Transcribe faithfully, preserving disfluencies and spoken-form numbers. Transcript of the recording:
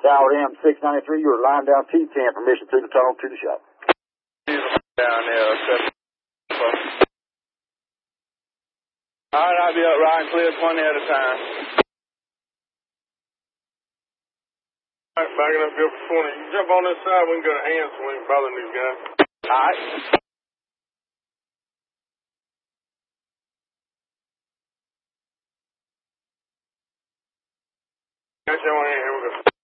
Tower M six ninety-three, you are lying down T ten, permission to the tunnel to the shop. Down there, okay. All right, I'll be up right and clear twenty at a time. All right, backing up here for twenty. You jump on this side, we can go to hands so we ain't bothering these guys. All right. Got your hand, here we go.